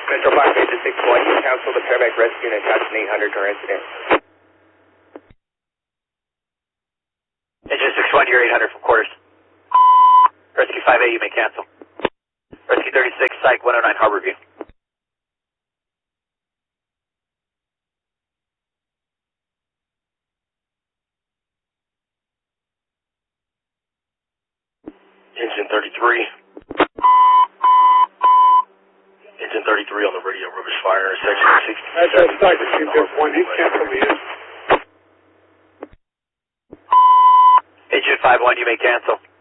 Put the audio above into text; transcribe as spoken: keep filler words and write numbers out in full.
Metro five, Engine six one, you cancel the paramedic rescue and attach an eight hundred car incident. Engine six one, you're eight hundred from quarters. Rescue five A, you may cancel. Rescue thirty-six, Psych one oh nine, Harbor View. Engine thirty-three. Engine thirty-three on the radio, rubbish fire, section sixty-seven. That's a Psych two one, you cancel me in. Engine five one, you may cancel.